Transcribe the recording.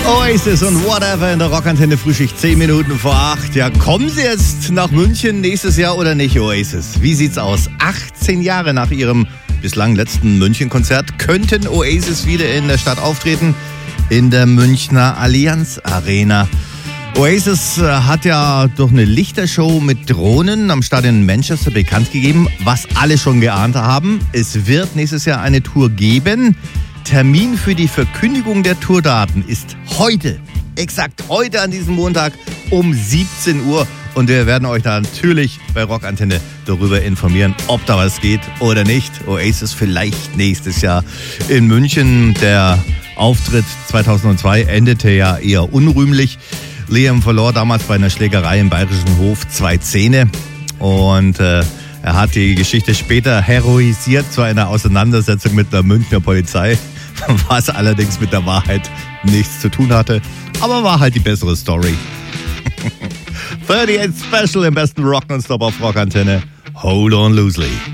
Oasis und Whatever in der Rockantenne Frühschicht 10 Minuten vor 8. Ja, kommen Sie jetzt nach München nächstes Jahr oder nicht, Oasis? Wie sieht's aus? 18 Jahre nach ihrem bislang letzten München-Konzert könnten Oasis wieder in der Stadt auftreten, in der Münchner Allianz Arena. Oasis hat ja durch eine Lichtershow mit Drohnen am Stadion Manchester bekannt gegeben, was alle schon geahnt haben. Es wird nächstes Jahr eine Tour geben. Termin für die Verkündigung der Tourdaten ist heute, exakt heute an diesem Montag um 17 Uhr. Und wir werden euch da natürlich bei Rockantenne darüber informieren, ob da was geht oder nicht. Oasis vielleicht nächstes Jahr in München. Der Auftritt 2002 endete ja eher unrühmlich. Liam verlor damals bei einer Schlägerei im Bayerischen Hof 2 Zähne. Und er hat die Geschichte später heroisiert zu einer Auseinandersetzung mit der Münchner Polizei, was allerdings mit der Wahrheit nichts zu tun hatte. Aber war halt die bessere Story. 38 Special im besten Rock nonstop auf Rockantenne. Hold on loosely.